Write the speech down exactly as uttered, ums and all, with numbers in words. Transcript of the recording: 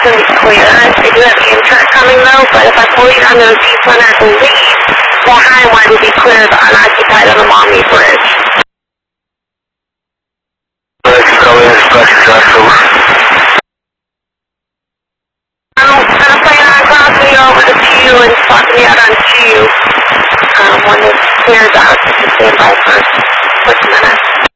going to be clear. I do have Amtrak coming though, but if I pull you down to the C-Center, I believe the highway will be clear, the unoccupied on the Maumee Bridge. Bridge coming, inspection truck over. I'm going to plan on crossing you over to Q and swapping you out on Q um, when this clears out. Just stand by for a quick minute.